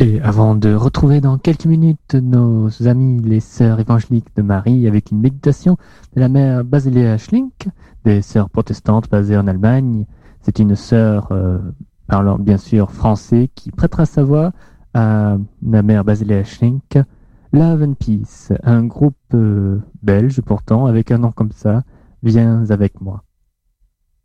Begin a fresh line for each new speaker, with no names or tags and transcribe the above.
Et avant de retrouver dans quelques minutes nos amis les sœurs évangéliques de Marie avec une méditation de la mère Basilea Schlink, des sœurs protestantes basées en Allemagne, c'est une sœur parlant bien sûr français qui prêtera sa voix à la mère Basilea Schlink. Love and Peace, un groupe belge pourtant avec un nom comme ça, viens avec moi.